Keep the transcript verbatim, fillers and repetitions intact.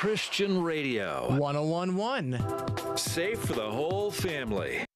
Christian Radio. one oh one point one. Safe for the whole family.